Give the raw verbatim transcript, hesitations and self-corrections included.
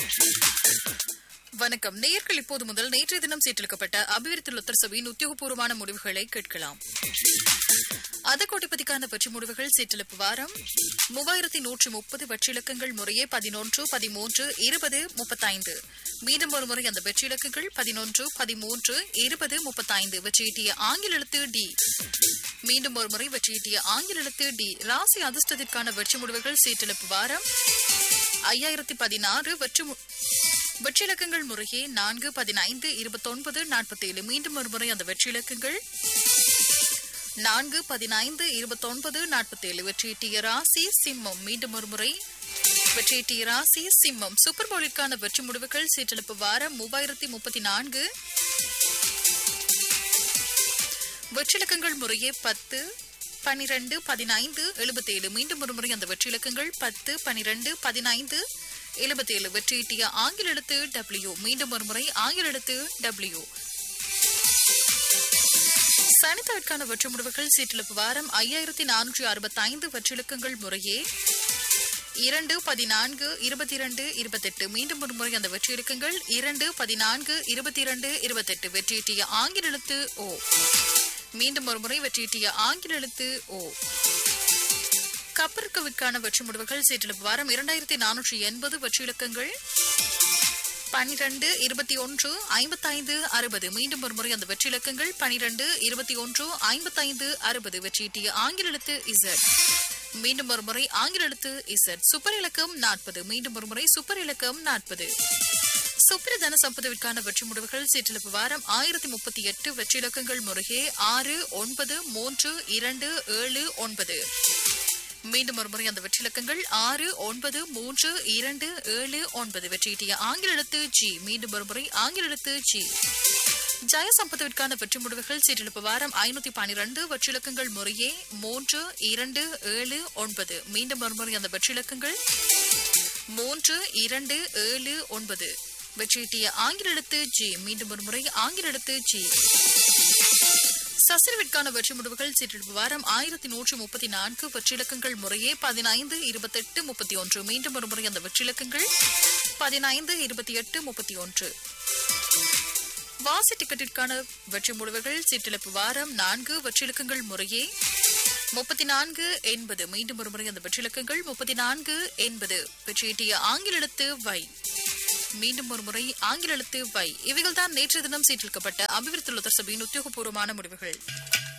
வணக்கம் நேயர்கள், இப்போது முதல் நேற்றைய தினம் சீட்டளிக்கப்பட்ட அபிவிருத்தி லொத்தர் சபையின் உத்தியோகபூர்வமான முடிவுகளை கேட்கலாம். அதகோட்டிபதிக்கான வெற்றி முடிவுகள் சீட்டளிப்பு வாரம் மூவாயிரத்தி நூற்றி முப்பது வெற்றிலக்கங்கள் முறையே பதினொன்று பதிமூன்று இருபது முப்பத்தைந்து. மீண்டும் ஒருமுறை அந்த வெற்றிலக்கங்கள் பதினொன்று பதிமூன்று இருபது முப்பத்தைந்து. வெற்றியீட்டிய ஆங்கில எழுத்து டி. மீண்டும் ஒருமுறை வெற்றியீட்டிய ஆங்கில எழுத்து டி. ராசி அதிர்ஷ்டத்திற்கான வெற்றி முடிவுகள் சீட்டளிப்பு வாரம் ஐயாயிரத்தி பதினாறு வெற்றி வெற்றிலக்கங்கள் முறையே நான்கு பதினைந்து இருபத்தொன்பது நாற்பத்தி ஏழு. மீண்டும் ஒருமுறை அந்த வெற்றிலக்கங்கள் நான்கு பதினைந்து இருபத்தொன்பது நாற்பத்தி ஏழு. வெற்றியீட்டிய ராசி சிம்மம். மீண்டும் ஒருமுறை வெற்றியீட்டிய ராசி சிம்மம். சூப்பர் பவுலிற்கான வெற்றி முடிவுகள் சீட்டளிப்பு வாரம் மூவாயிரத்தி முப்பத்தி நான்கு வெற்றிலக்கங்கள் முறையே பத்து பனிரெண்டு பதினைந்து எழுபத்தி ஏழு. மீண்டும் ஒருமுறை அந்த வெற்றிலக்கங்கள் பத்து பனிரெண்டு பதினைந்து எழுபத்தி ஏழு. வெற்றியீட்டிய ஆங்கில எழுத்து டபிள்யூ. மீண்டும் ஒருமுறை ஆங்கில எழுத்து டபிள்யூ. சனித்தாட்கான வெற்றி முடிவுகள் சீட்டளிப்பு வாரம் ஐயாயிரத்தி நானூற்றி அறுபத்தி ஐந்து வெற்றிலக்கங்கள் முறையே இரண்டு பதினான்கு இருபத்தி இரண்டு இருபத்தி எட்டு. மீண்டும் ஒருமுறை அந்த வெற்றிலக்கங்கள் இரண்டு பதினான்கு இருபத்தி இரண்டு இருபத்தி எட்டு. வெற்றியீட்டிய ஆங்கில எழுத்து ஓ. மீண்டும் ஒருமுறை வெற்றியீட்டிய ஆங்கில எழுத்து ஓ. கப்பற்கவிற்கான வெற்றி முடிவுகள் சீட்டளிப்பு வாரம் இரண்டாயிரத்தி நானூற்றி எண்பது வெற்றிலக்கங்கள் பனிரெண்டு இருபத்தி ஒன்று ஐம்பத்தைந்து அறுபது. மீண்டும் ஒருமுறை அந்த வெற்றிலக்கங்கள் பனிரெண்டு இருபத்தி ஒன்று ஐம்பத்தைந்து அறுபது. வெற்றியீட்டிய ஆங்கில எழுத்து இசட். மீண்டும் ஒருமுறை ஆங்கில எழுத்து இசட். சூப்பர் இலக்கம் நாற்பது. மீண்டும் ஒருமுறை சூப்பர் இலக்கம் நாற்பது. சுப்ர தன சம்பதவிற்கான வெற்றி முடிவுகள் சீட்டளிப்பு வாரம் ஆயிரத்தி முப்பத்தி எட்டு வெற்றிலக்கங்கள் முறையே ஆறு ஒன்பது மூன்று இரண்டு ஏழு ஒன்பது. மீண்டும் ஒருமுறை அந்த வெற்றிலக்கங்கள் ஆறு ஒன்பது மூன்று இரண்டு ஏழு ஒன்பது. வெற்றியீட்டிய ஆங்கில எழுத்து ஜி. மீண்டும் ஒருமுறை ஆங்கில எழுத்து ஜி. ஜெயசம்பதவிற்கான வெற்றி முடிவுகள் சீட்டளிப்பு வாரம் ஐநூத்தி பனிரெண்டு வெற்றிலக்கங்கள் முறையே மூன்று இரண்டு ஏழு ஒன்பது. மீண்டும் ஒருமுறை அந்த வெற்றிலக்கங்கள் மூன்று இரண்டு ஏழு ஒன்பது. வெற்றியீட்டிய ஆங்கில எழுத்து ஜி. மீண்டும் ஒருமுறை ஆங்கில எழுத்து ஜி. சசிரவிற்கான வெற்றி முடிவுகள் சீட்டளிப்பு வாரம் ஆயிரத்தி நூற்றி முப்பத்தி நான்கு வெற்றிலக்கங்கள் முறையே பதினைந்து இருபத்தி எட்டு முப்பத்தி ஒன்று. மீண்டும் ஒருமுறை அந்த வெற்றிலக்கங்கள் பதினைந்து இருபத்தி எட்டு முப்பத்தி ஒன்று. வாசி டிக்கெட்டிற்கான வெற்றி முடிவுகள் சீட்டளிப்பு வாரம் நான்கு வெற்றிலக்கங்கள் முறையே முப்பத்தி நான்கு எண்பது. மீண்டும் ஒருமுறை அந்த வெற்றிலக்கங்கள் முப்பத்தி நான்கு எண்பது. வெற்றியீட்டிய ஆங்கில எழுத்து வை. மீண்டும் ஒருமுறை ஆங்கில எழுத்து வை. இவைகள் தான் நேற்றைய தினம் சீட்டளிக்கப்பட்ட அபிவிருத்தி லொத்தர் சபையின் உத்தியோகபூர்வமான முடிவுகள்.